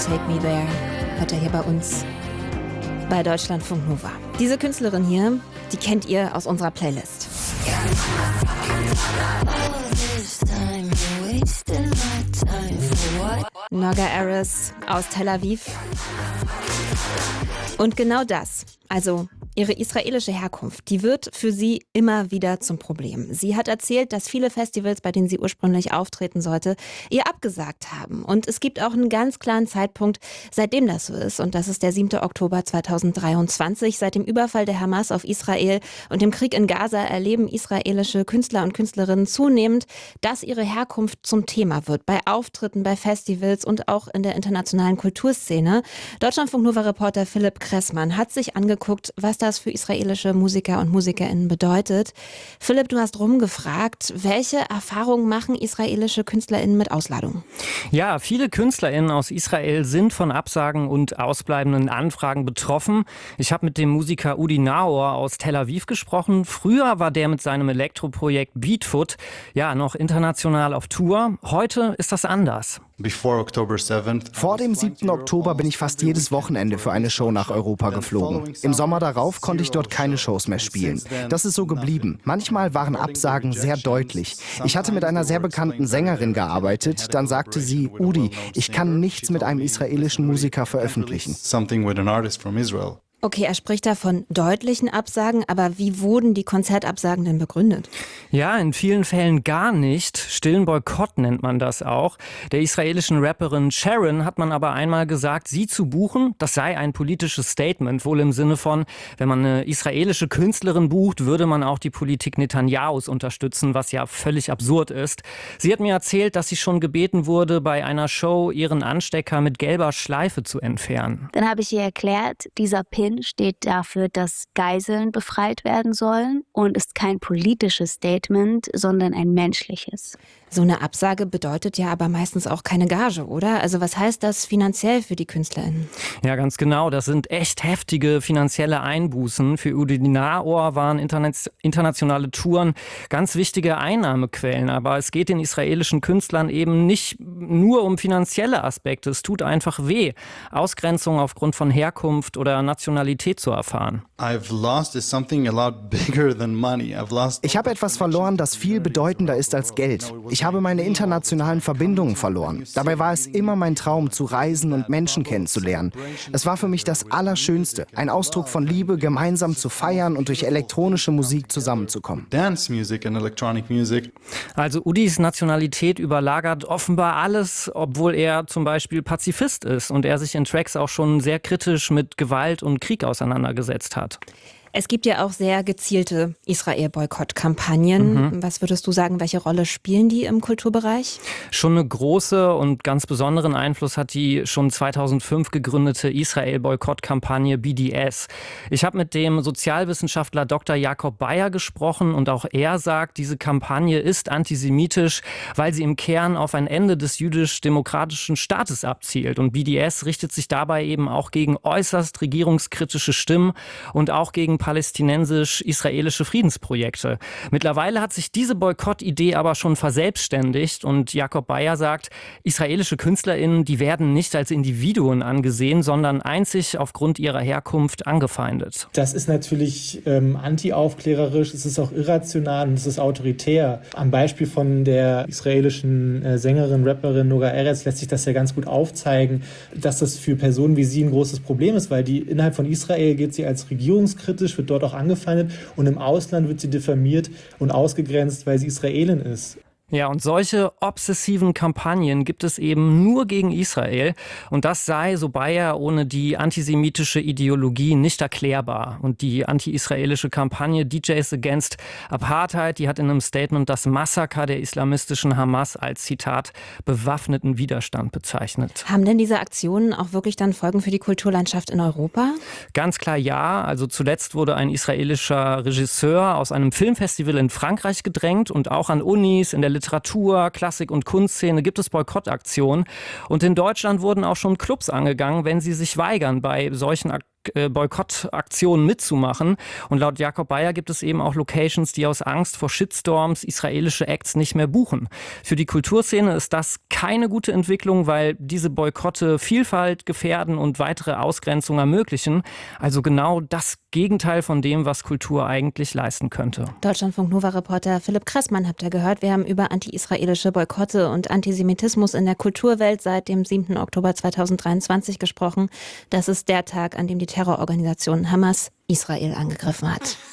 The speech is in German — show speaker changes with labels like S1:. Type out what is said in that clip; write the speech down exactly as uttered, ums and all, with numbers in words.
S1: Take Me There, hört er hier bei uns bei Deutschlandfunk Nova. Diese Künstlerin hier, die kennt ihr aus unserer Playlist. Noga Erez aus Tel Aviv. Und genau das, also ihre israelische Herkunft, die wird für sie immer wieder zum Problem. Sie hat erzählt, dass viele Festivals, bei denen sie ursprünglich auftreten sollte, ihr abgesagt haben. Und es gibt auch einen ganz klaren Zeitpunkt, seitdem das so ist. Und das ist der siebte Oktober zweitausenddreiundzwanzig. Seit dem Überfall der Hamas auf Israel und dem Krieg in Gaza erleben israelische Künstler und Künstlerinnen zunehmend, dass ihre Herkunft zum Thema wird. Bei Auftritten, bei Festivals und auch in der internationalen Kulturszene. Deutschlandfunk-Nova-Reporter Philipp Kressmann hat sich angeguckt, was das für israelische Musiker und MusikerInnen bedeutet. Philipp, du hast rumgefragt, welche Erfahrungen machen israelische KünstlerInnen mit Ausladungen?
S2: Ja, viele KünstlerInnen aus Israel sind von Absagen und ausbleibenden Anfragen betroffen. Ich habe mit dem Musiker Udi Naor aus Tel Aviv gesprochen. Früher war der mit seinem Elektroprojekt Beatfoot ja noch international auf Tour. Heute ist das anders.
S3: Vor dem siebten Oktober bin ich fast jedes Wochenende für eine Show nach Europa geflogen. Im Sommer darauf konnte ich dort keine Shows mehr spielen. Das ist so geblieben. Manchmal waren Absagen sehr deutlich. Ich hatte mit einer sehr bekannten Sängerin gearbeitet. Dann sagte sie, Udi, ich kann nichts mit einem israelischen Musiker veröffentlichen.
S1: Okay, er spricht da von deutlichen Absagen, aber wie wurden die Konzertabsagen denn begründet?
S2: Ja, in vielen Fällen gar nicht. Stillen Boykott nennt man das auch. Der israelischen Rapperin Sharon hat man aber einmal gesagt, sie zu buchen, das sei ein politisches Statement, wohl im Sinne von, wenn man eine israelische Künstlerin bucht, würde man auch die Politik Netanyahus unterstützen, was ja völlig absurd ist. Sie hat mir erzählt, dass sie schon gebeten wurde, bei einer Show ihren Anstecker mit gelber Schleife zu entfernen.
S4: Dann habe ich ihr erklärt, dieser Pin steht dafür, dass Geiseln befreit werden sollen und ist kein politisches Statement, sondern ein menschliches.
S1: So eine Absage bedeutet ja aber meistens auch keine Gage, oder? Also was heißt das finanziell für die KünstlerInnen?
S2: Ja, ganz genau. Das sind echt heftige finanzielle Einbußen. Für Udi Naor waren interna- internationale Touren ganz wichtige Einnahmequellen. Aber es geht den israelischen Künstlern eben nicht nur um finanzielle Aspekte. Es tut einfach weh, Ausgrenzung aufgrund von Herkunft oder Nationalität zu erfahren.
S3: Ich habe etwas verloren, das viel bedeutender ist als Geld. Ich habe meine internationalen Verbindungen verloren. Dabei war es immer mein Traum, zu reisen und Menschen kennenzulernen. Es war für mich das Allerschönste, ein Ausdruck von Liebe, gemeinsam zu feiern und durch elektronische Musik zusammenzukommen.
S2: Also Udis Nationalität überlagert offenbar alles, obwohl er zum Beispiel Pazifist ist und er sich in Tracks auch schon sehr kritisch mit Gewalt und Krieg auseinandergesetzt hat.
S1: Es gibt ja auch sehr gezielte Israel-Boykott-Kampagnen. Mhm. Was würdest du sagen, welche Rolle spielen die im Kulturbereich?
S2: Schon eine große und ganz besonderen Einfluss hat die schon zweitausendfünf gegründete Israel-Boykott-Kampagne B D S. Ich habe mit dem Sozialwissenschaftler Doktor Jakob Beyer gesprochen und auch er sagt, diese Kampagne ist antisemitisch, weil sie im Kern auf ein Ende des jüdisch-demokratischen Staates abzielt. Und B D S richtet sich dabei eben auch gegen äußerst regierungskritische Stimmen und auch gegen palästinensisch-israelische Friedensprojekte. Mittlerweile hat sich diese Boykott-Idee aber schon verselbstständigt und Jakob Beyer sagt, israelische KünstlerInnen, die werden nicht als Individuen angesehen, sondern einzig aufgrund ihrer Herkunft angefeindet.
S5: Das ist natürlich ähm, anti-aufklärerisch, es ist auch irrational und es ist autoritär. Am Beispiel von der israelischen äh, Sängerin, Rapperin Noga Erez lässt sich das ja ganz gut aufzeigen, dass das für Personen wie sie ein großes Problem ist, weil die innerhalb von Israel gilt sie als regierungskritisch, wird dort auch angefeindet und im Ausland wird sie diffamiert und ausgegrenzt, weil sie Israelin ist.
S2: Ja, und solche obsessiven Kampagnen gibt es eben nur gegen Israel. Und das sei, so Beyer, ohne die antisemitische Ideologie nicht erklärbar. Und die anti-israelische Kampagne D Js Against Apartheid, die hat in einem Statement das Massaker der islamistischen Hamas als, Zitat, bewaffneten Widerstand bezeichnet.
S1: Haben denn diese Aktionen auch wirklich dann Folgen für die Kulturlandschaft in Europa?
S2: Ganz klar ja. Also zuletzt wurde ein israelischer Regisseur aus einem Filmfestival in Frankreich gedrängt und auch an Unis in der Literatur, Klassik- und Kunstszene gibt es Boykottaktionen. Und in Deutschland wurden auch schon Clubs angegangen, wenn sie sich weigern, bei solchen Aktionen äh, Boykottaktionen mitzumachen. Und laut Jakob Beyer gibt es eben auch Locations, die aus Angst vor Shitstorms israelische Acts nicht mehr buchen. Für die Kulturszene ist das keine gute Entwicklung, weil diese Boykotte Vielfalt gefährden und weitere Ausgrenzung ermöglichen. Also genau das Gegenteil von dem, was Kultur eigentlich leisten könnte.
S1: Deutschlandfunk Nova-Reporter Philipp Kressmann habt ihr gehört. Wir haben über anti-israelische Boykotte und Antisemitismus in der Kulturwelt seit dem siebten Oktober zweitausenddreiundzwanzig gesprochen. Das ist der Tag, an dem die Terrororganisation Hamas Israel angegriffen hat.